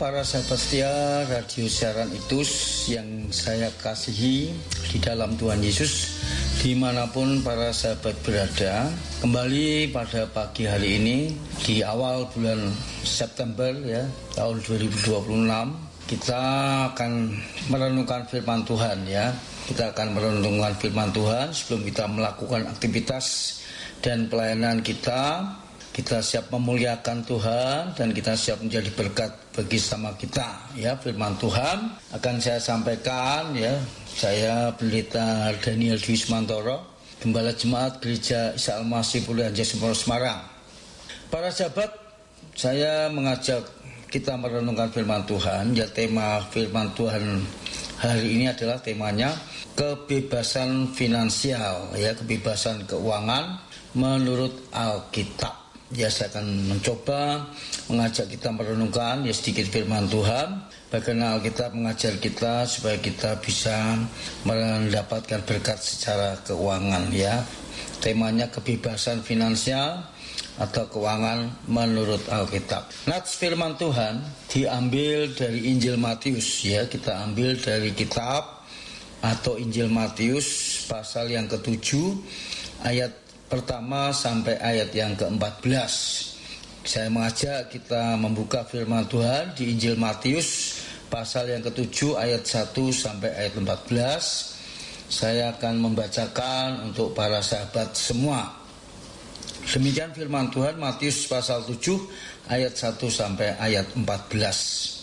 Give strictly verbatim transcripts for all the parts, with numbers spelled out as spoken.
para sahabat setia Radio Siaran Idus yang saya kasihi di dalam Tuhan Yesus, dimanapun para sahabat berada. Kembali pada pagi hari ini di awal bulan September ya tahun dua ribu dua puluh enam, kita akan merenungkan firman Tuhan ya. Kita akan merenungkan firman Tuhan sebelum kita melakukan aktivitas dan pelayanan kita. Kita siap memuliakan Tuhan dan kita siap menjadi berkat bagi sama kita ya. Firman Tuhan akan saya sampaikan ya. Saya Pendeta Daniel Dwi Sumantoro, Gembala Jemaat Gereja Isa Al-Masih Pulihan Jasmoro Semarang. Para sahabat, saya mengajak kita merenungkan firman Tuhan ya. Tema firman Tuhan hari ini adalah temanya kebebasan finansial ya, kebebasan keuangan menurut Alkitab. Ya, saya akan mencoba mengajak kita merenungkan ya sedikit firman Tuhan. Bagaimana Alkitab mengajar kita supaya kita bisa mendapatkan berkat secara keuangan ya. Temanya kebebasan finansial atau keuangan menurut Alkitab. Nats firman Tuhan diambil dari Injil Matius ya. Kita ambil dari kitab atau Injil Matius pasal yang ketujuh ayat pertama sampai ayat yang keempat belas. Saya mengajak kita membuka firman Tuhan di Injil Matius pasal yang ketujuh ayat satu sampai ayat empat belas. Saya akan membacakan untuk para sahabat semua. Demikian firman Tuhan Matius pasal tujuh ayat satu sampai ayat empat belas.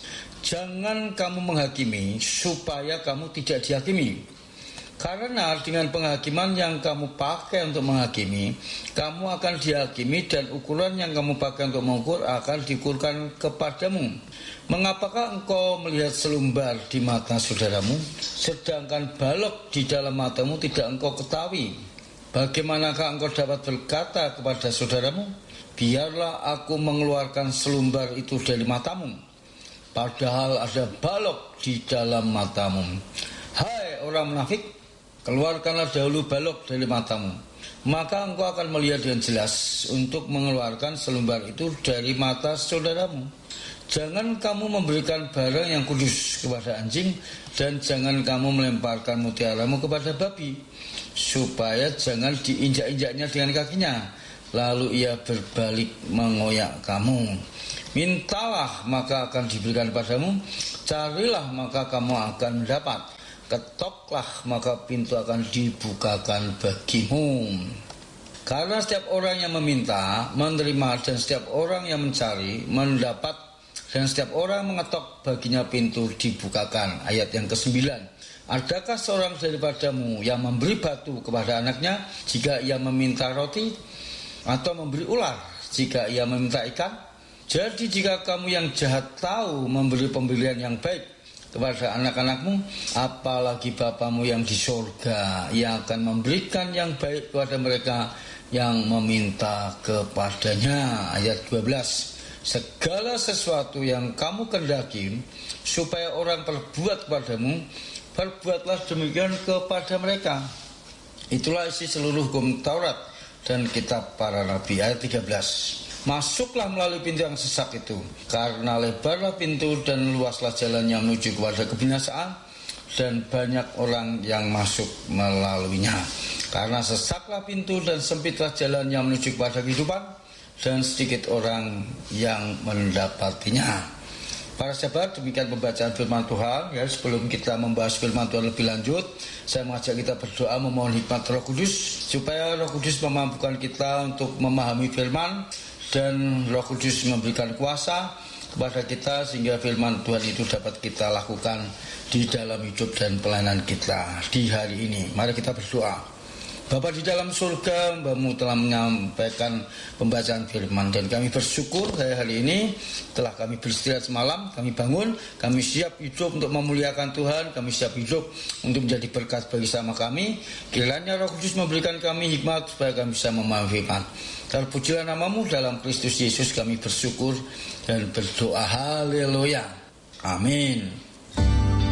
Jangan kamu menghakimi supaya kamu tidak dihakimi. Karena dengan penghakiman yang kamu pakai untuk menghakimi, kamu akan dihakimi dan ukuran yang kamu pakai untuk mengukur akan diukurkan kepadamu. Mengapakah engkau melihat selumbar di mata saudaramu, sedangkan balok di dalam matamu tidak engkau ketahui? Bagaimanakah engkau dapat berkata kepada saudaramu, biarlah aku mengeluarkan selumbar itu dari matamu, padahal ada balok di dalam matamu? Hai orang munafik, keluarkanlah dahulu balok dari matamu, maka engkau akan melihat dengan jelas untuk mengeluarkan selumbar itu dari mata saudaramu. Jangan kamu memberikan barang yang kudus kepada anjing, dan jangan kamu melemparkan mutiaramu kepada babi, supaya jangan diinjak-injaknya dengan kakinya, lalu ia berbalik mengoyak kamu. Mintalah maka akan diberikan padamu, carilah maka kamu akan mendapat, ketoklah maka pintu akan dibukakan bagimu. Karena setiap orang yang meminta menerima, dan setiap orang yang mencari mendapat, dan setiap orang mengetok baginya pintu dibukakan. Ayat yang kesembilan. Adakah seorang daripadamu yang memberi batu kepada anaknya jika ia meminta roti, atau memberi ular jika ia meminta ikan? Jadi jika kamu yang jahat tahu memberi pemberian yang baik kepada anak-anakmu, apalagi Bapamu yang di sorga yang akan memberikan yang baik kepada mereka yang meminta kepadanya. Ayat dua belas. Segala sesuatu yang kamu kendaki supaya orang perbuat kepadamu, perbuatlah demikian kepada mereka. Itulah isi seluruh hukum Taurat dan kitab para nabi. Ayat tiga belas. Masuklah melalui pintu yang sesak itu, karena lebarlah pintu dan luaslah jalan yang menuju kepada kebinasaan, dan banyak orang yang masuk melaluinya. Karena sesaklah pintu dan sempitlah jalan yang menuju kepada kehidupan, dan sedikit orang yang mendapatinya. Para sahabat, demikian pembacaan firman Tuhan ya. Sebelum kita membahas firman Tuhan lebih lanjut, saya mengajak kita berdoa memohon hikmat Roh Kudus, supaya Roh Kudus memampukan kita untuk memahami firman, dan Roh Kudus memberikan kuasa kepada kita sehingga firman Tuhan itu dapat kita lakukan di dalam hidup dan pelayanan kita di hari ini. Mari kita berdoa. Bapa di dalam surga, Hamba-Mu telah menyampaikan pembacaan firman, dan kami bersyukur hari ini telah kami beristirahat semalam, kami bangun, kami siap hidup untuk memuliakan Tuhan, kami siap hidup untuk menjadi berkat bagi sama kami. Kiranya Roh Kudus memberikan kami hikmat supaya kami bisa memahami firman. Terpujilah nama-Mu, dalam Kristus Yesus kami bersyukur dan berdoa. Haleluya. Amin.